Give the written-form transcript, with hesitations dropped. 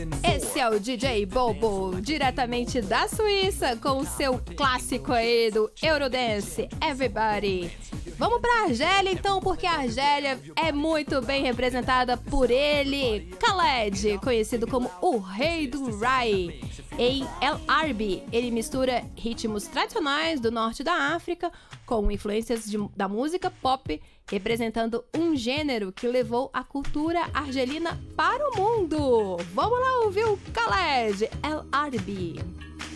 Esse é o DJ Bobo, diretamente da Suíça, com o seu clássico aí do Eurodance, Everybody. Vamos pra Argélia então, porque a Argélia é muito bem representada por ele, Khaled, conhecido como o Rei do Rai. Em El Arbi, ele mistura ritmos tradicionais do norte da África com influências da música pop, representando um gênero que levou a cultura argelina para o mundo. Vamos lá ouvir o Khaled, El Arbi.